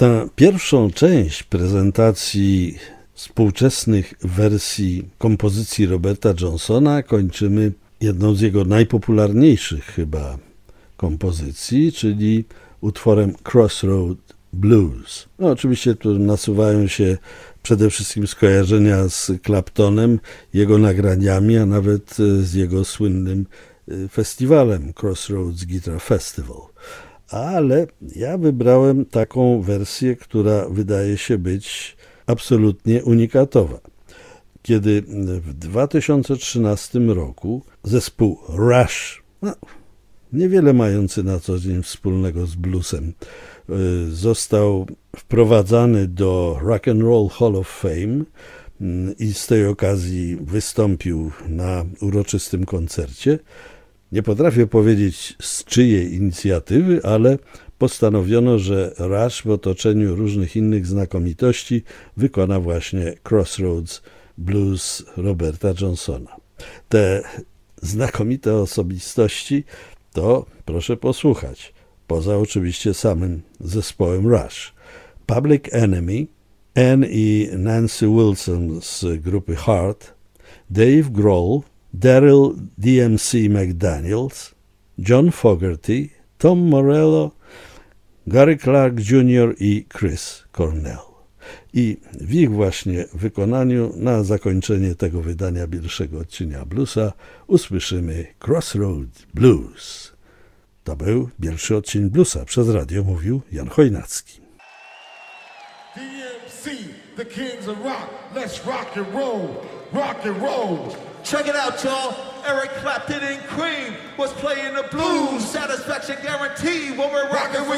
Tę pierwszą część prezentacji współczesnych wersji kompozycji Roberta Johnsona kończymy jedną z jego najpopularniejszych chyba kompozycji, czyli utworem Crossroad Blues. No, oczywiście tu nasuwają się przede wszystkim skojarzenia z Claptonem, jego nagraniami, a nawet z jego słynnym festiwalem Crossroads Guitar Festival. Ale ja wybrałem taką wersję, która wydaje się być absolutnie unikatowa. Kiedy w 2013 roku zespół Rush, niewiele mający na co dzień wspólnego z bluesem, został wprowadzany do Rock and Roll Hall of Fame i z tej okazji wystąpił na uroczystym koncercie. Nie potrafię powiedzieć z czyjej inicjatywy, ale postanowiono, że Rush w otoczeniu różnych innych znakomitości wykona właśnie Crossroads Blues Roberta Johnsona. Te znakomite osobistości to proszę posłuchać, poza oczywiście samym zespołem Rush. Public Enemy, Ann i Nancy Wilson z grupy Heart, Dave Grohl, Daryl DMC McDaniels, John Fogerty, Tom Morello, Gary Clark Jr. i Chris Cornell. I w ich właśnie wykonaniu na zakończenie tego wydania pierwszego odcinka bluesa usłyszymy Crossroad Blues. To był pierwszy odcinek bluesa. Przez radio mówił Jan Chojnacki. DMC, the kings of rock, let's rock and roll, rock and roll. Check it out, y'all. Eric Clapton and Cream was playing the blues. Satisfaction guaranteed when we're rocking with